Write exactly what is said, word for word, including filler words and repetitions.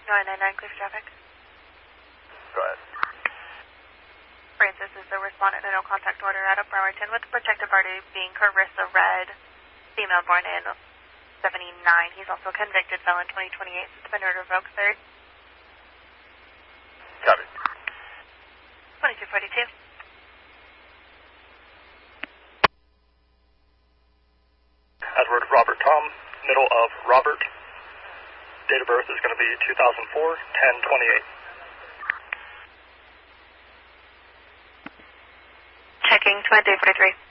nine nine nine, clear for traffic. Go ahead. Francis is the respondent in a no contact order out of Bremerton with the protected party being Carissa Red, female born in seventy-nine. He's also a convicted felon, twenty twenty-eight, suspended or revoked, third. Copy. twenty-two forty-two. Edward Robert Tom, middle of Robert. Date of birth is going to be two thousand four, ten twenty-eight. Checking twenty forty-three.